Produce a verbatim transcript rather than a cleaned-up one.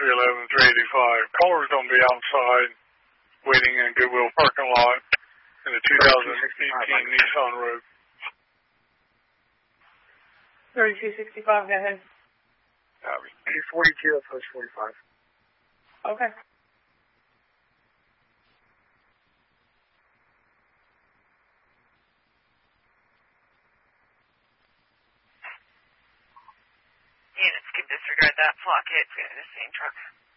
three eleven, three eighty-five. Caller's going to be outside waiting in Goodwill parking lot in the two thousand eighteen Nissan Rogue. thirty-two sixty-five, go ahead. two forty-two, post forty-five. Okay. Units can disregard that. Flock hits in the same truck.